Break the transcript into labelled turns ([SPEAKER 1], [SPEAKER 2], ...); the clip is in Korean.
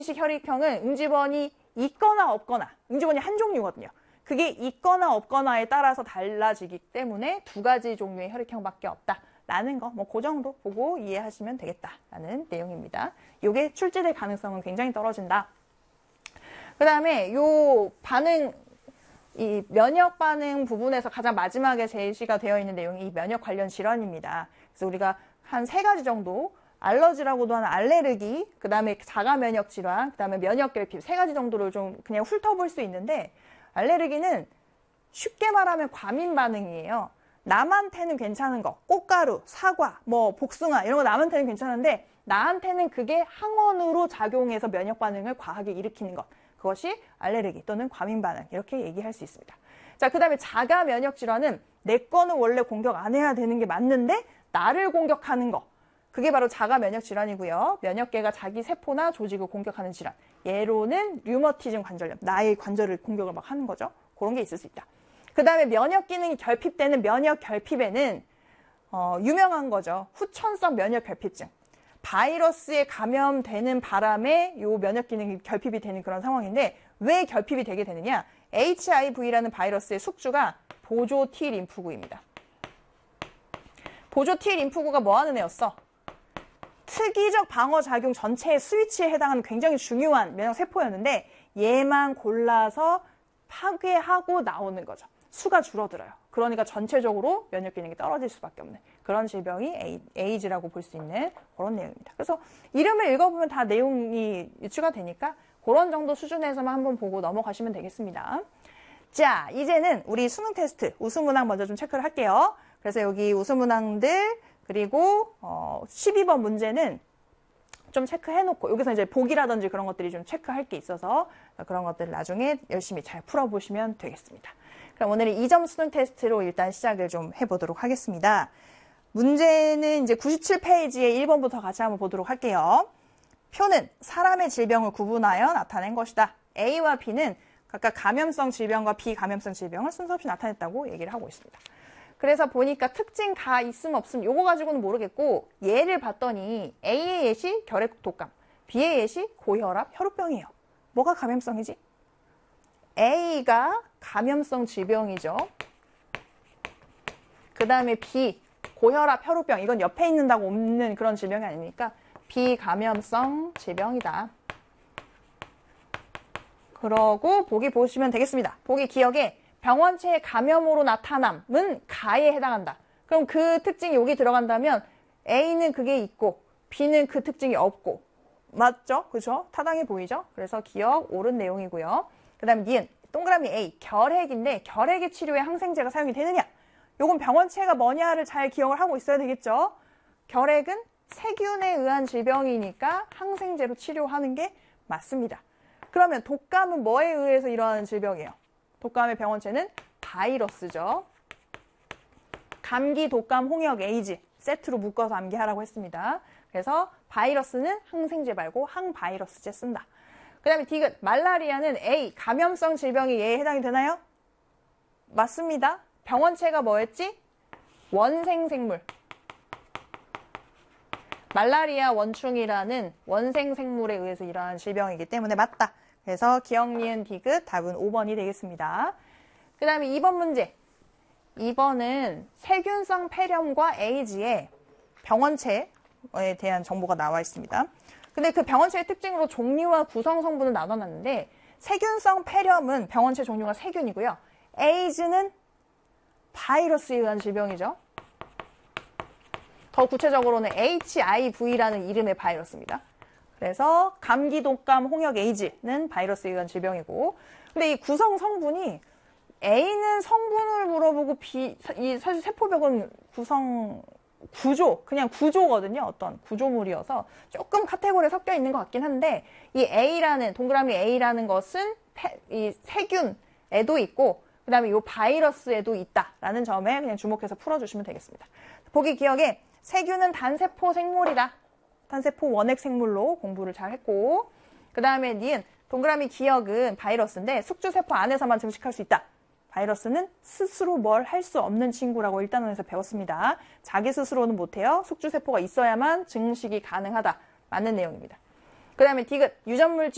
[SPEAKER 1] 식 혈액형은 응집원이 있거나 없거나, 응집원이 한 종류거든요. 그게 있거나 없거나에 따라서 달라지기 때문에 두 가지 종류의 혈액형밖에 없다라는 거, 뭐 그 정도 보고 이해하시면 되겠다라는 내용입니다. 이게 출제될 가능성은 굉장히 떨어진다. 그 다음에 요 반응, 이 면역 반응 부분에서 가장 마지막에 제시가 되어 있는 내용이 이 면역 관련 질환입니다. 그래서 우리가 한 3가지 정도, 알러지라고도 하는 알레르기, 그 다음에 자가 면역 질환, 그 다음에 면역 결핍 3가지 정도를 좀 그냥 훑어볼 수 있는데, 알레르기는 쉽게 말하면 과민 반응이에요. 남한테는 괜찮은 거, 꽃가루, 사과, 뭐 복숭아 이런 거 남한테는 괜찮은데 나한테는 그게 항원으로 작용해서 면역 반응을 과하게 일으키는 것. 그것이 알레르기 또는 과민 반응 이렇게 얘기할 수 있습니다. 자, 그 다음에 자가 면역 질환은 내 거는 원래 공격 안 해야 되는 게 맞는데 나를 공격하는 거. 그게 바로 자가 면역 질환이고요. 면역계가 자기 세포나 조직을 공격하는 질환. 예로는 류머티즘 관절염. 나의 관절을 공격을 막 하는 거죠. 그런 게 있을 수 있다. 그 다음에 면역 기능이 결핍되는 면역 결핍에는 유명한 거죠. 후천성 면역 결핍증. 바이러스에 감염되는 바람에 요 면역 기능이 결핍이 되는 그런 상황인데 왜 결핍이 되게 되느냐? HIV라는 바이러스의 숙주가 보조 T 림프구입니다. 보조 T 림프구가 뭐 하는 애였어? 특이적 방어작용 전체의 스위치에 해당하는 굉장히 중요한 면역세포였는데 얘만 골라서 파괴하고 나오는 거죠. 수가 줄어들어요. 그러니까 전체적으로 면역 기능이 떨어질 수밖에 없는 그런 질병이 에이즈라고 볼 수 있는 그런 내용입니다. 그래서 이름을 읽어보면 다 내용이 유추가 되니까 그런 정도 수준에서만 한번 보고 넘어가시면 되겠습니다. 자, 이제는 우리 수능 테스트 우수문항 먼저 좀 체크를 할게요. 그래서 여기 우수문항들 그리고 12번 문제는 좀 체크해놓고 여기서 이제 보기라든지 그런 것들이 좀 체크할 게 있어서 그런 것들 나중에 열심히 잘 풀어보시면 되겠습니다. 그럼 오늘은 2점 수능 테스트로 일단 시작을 좀 해보도록 하겠습니다. 문제는 이제 97페이지에 1번부터 같이 한번 보도록 할게요. 표는 사람의 질병을 구분하여 나타낸 것이다. A와 B는 각각 감염성 질병과 비감염성 질병을 순서 없이 나타냈다고 얘기를 하고 있습니다. 그래서 보니까 특징 다 있음 없음 요거 가지고는 모르겠고 얘를 봤더니 A의 예시 결핵 독감, B의 예시 고혈압 혈우병이에요. 뭐가 감염성이지? A가 감염성 질병이죠. 그 다음에 B 고혈압 혈우병 이건 옆에 있는다고 없는 그런 질병이 아니니까 비감염성 질병이다. 그러고 보기 보시면 되겠습니다. 보기 기억에 병원체의 감염으로 나타남은 가에 해당한다. 그럼 그 특징이 여기 들어간다면 A는 그게 있고 B는 그 특징이 없고 맞죠? 그죠? 타당해 보이죠? 그래서 기억 옳은 내용이고요. 그 다음에 니은 동그라미 A 결핵인데 결핵의 치료에 항생제가 사용이 되느냐? 요건 병원체가 뭐냐를 잘 기억을 하고 있어야 되겠죠? 결핵은 세균에 의한 질병이니까 항생제로 치료하는 게 맞습니다. 그러면 독감은 뭐에 의해서 일어나는 질병이에요? 독감의 병원체는 바이러스죠. 감기, 독감, 홍역, 에이즈 세트로 묶어서 암기하라고 했습니다. 그래서 바이러스는 항생제 말고 항바이러스제 쓴다. 그 다음에 디귿, 말라리아는 A, 감염성 질병이 얘에 해당이 되나요? 맞습니다. 병원체가 뭐였지? 원생생물. 말라리아 원충이라는 원생생물에 의해서 일어나는 질병이기 때문에 맞다. 그래서 기억, 니은, 디귿 답은 5번이 되겠습니다. 그 다음에 2번 문제. 2번은 세균성 폐렴과 에이즈의 병원체에 대한 정보가 나와 있습니다. 근데 그 병원체의 특징으로 종류와 구성 성분을 나눠놨는데 세균성 폐렴은 병원체 종류가 세균이고요. 에이즈는 바이러스에 의한 질병이죠. 더 구체적으로는 HIV라는 이름의 바이러스입니다. 그래서 감기, 독감, 홍역, 에이즈는 바이러스에 의한 질병이고 근데 이 구성 성분이 A는 성분을 물어보고 사실 세포벽은 그냥 구조거든요. 어떤 구조물이어서 조금 카테고리에 섞여 있는 것 같긴 한데 이 A라는 동그라미 A라는 것은 이 세균에도 있고 그 다음에 이 바이러스에도 있다라는 점에 그냥 주목해서 풀어주시면 되겠습니다. 보기 기억에 세균은 단세포 생물이다. 단세포 원핵 생물로 공부를 잘 했고 그 다음에 니은 동그라미 기억은 바이러스인데 숙주세포 안에서만 증식할 수 있다. 바이러스는 스스로 뭘 할 수 없는 친구라고 1단원에서 배웠습니다. 자기 스스로는 못해요. 숙주세포가 있어야만 증식이 가능하다. 맞는 내용입니다. 그 다음에 디귿 유전물질